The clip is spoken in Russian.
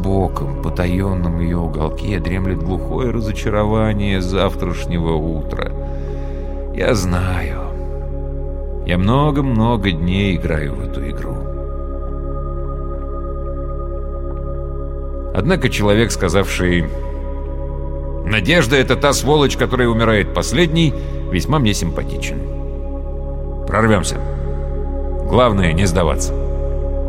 глубоком, потаенном ее уголке дремлет глухое разочарование завтрашнего утра. Я знаю. Я много-много дней играю в эту игру. Однако человек, сказавший: «Надежда — это та сволочь, которая умирает последней», весьма мне симпатичен. Прорвемся. Главное — не сдаваться.